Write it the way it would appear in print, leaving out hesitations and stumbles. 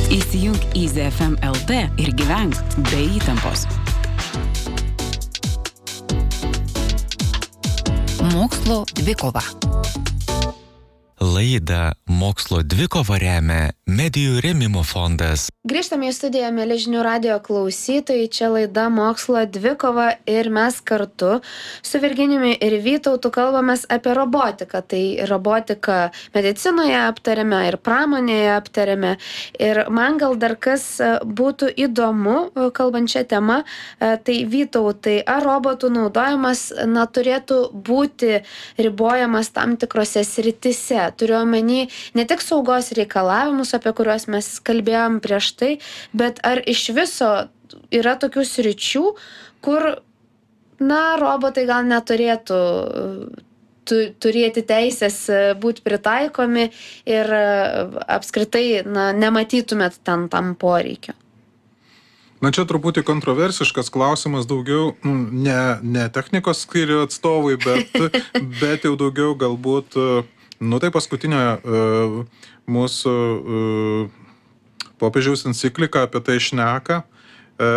Įsijunk Easy FM LT ir gyvenk be įtampos. Mokslo dvikova. Laidą Mokslo dvikova remia Medijų rėmimo fondas. Grįžtame į studiją, mieli žinių radijo klausytojai, čia laida Mokslo dvikova ir mes kartu su Virginijumi ir Vytautu kalbamės apie robotiką. Tai robotiką medicinoje aptarėme ir pramonėje aptarėme. Ir man gal dar kas būtų įdomu, kalbant šią temą, tai Vytautai, ar robotų naudojimas turėtų būti ribojamas tam tikrose srityse? Turiu omeny ne tik saugos reikalavimus, apie kuriuos mes kalbėjom prieš tai, bet ar iš viso yra tokių sričių, kur, robotai gal neturėtų turėti teisės būti pritaikomi ir apskritai, nematytumėt tam poreikio? Čia truputį kontroversiškas klausimas, daugiau ne technikos skyrių atstovai, bet jau daugiau galbūt, tai paskutinio mūsų popiežiaus enciklika apie tai šneka,